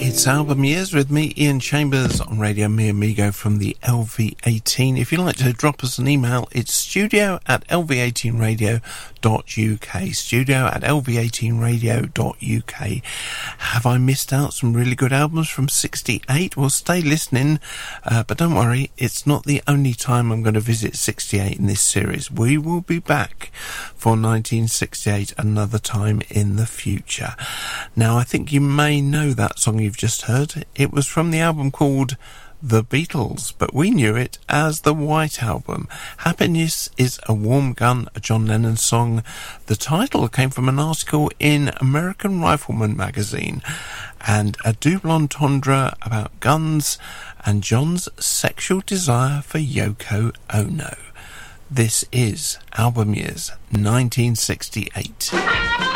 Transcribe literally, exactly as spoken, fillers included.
It's Album Years with me, Ian Chambers, on Radio Mi Amigo from the L V eighteen. If you'd like to drop us an email, it's studio at L V eighteen radio dot U K. Studio at L V eighteen radio dot U K. Have I missed out some really good albums from sixty-eight? Well, stay listening, uh, but don't worry, it's not the only time I'm going to visit sixty-eight in this series. We will be back for nineteen sixty-eight another time in the future. Now, I think you may know that song you've just heard. It was from the album called The Beatles, but we knew it as the White Album. Happiness is a Warm Gun, a John Lennon song. The title came from an article in American Rifleman magazine, and a double entendre about guns and John's sexual desire for Yoko Ono. This is Album Years nineteen sixty-eight.